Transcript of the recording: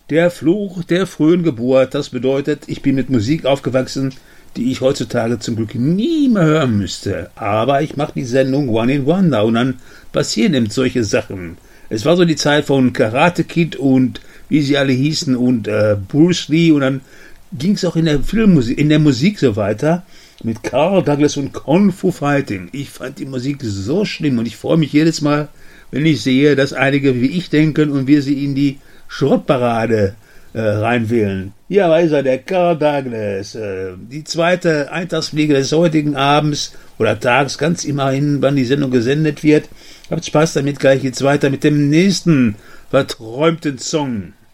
Der Fluch der frühen Geburt, das bedeutet, ich bin mit Musik aufgewachsen, die ich heutzutage zum Glück nie mehr hören müsste. Aber ich mache die Sendung One in Wonder und dann passieren eben solche Sachen. Es war so die Zeit von Karate Kid und wie sie alle hießen und Bruce Lee und dann ging es auch in der Filmmusik, in der Musik so weiter mit Carl Douglas und Kung Fu Fighting. Ich fand die Musik so schlimm und ich freue mich jedes Mal, wenn ich sehe, dass einige wie ich denken und wir sie in die Schrottparade reinwählen. Ja, weiß er, der Carl Douglas. Die zweite Eintagsfliege des heutigen Abends oder Tags, ganz immerhin, wann die Sendung gesendet wird. Habt Spaß damit, gleich geht's weiter mit dem nächsten verträumten Song.